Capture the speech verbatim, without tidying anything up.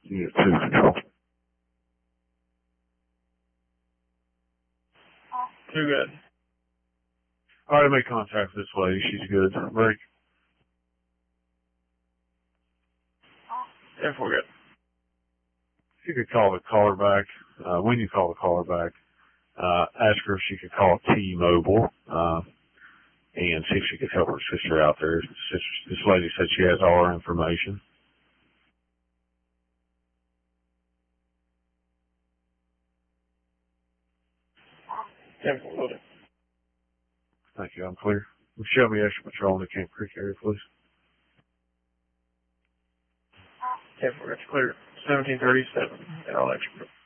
Unit two control. Too good. All right, I made contact this way. She's good. Break. ten four good. If you could call the caller back, uh, when you call the caller back, uh, ask her if she could call T-Mobile, uh, and see if she could help her sister out there. This, this lady said she has all her information. ten four loaded. Thank you. I'm clear. Shelby Extra Patrol in the Camp Creek area, please. ten four, that's clear. seventeen thirty-seven, and all extra.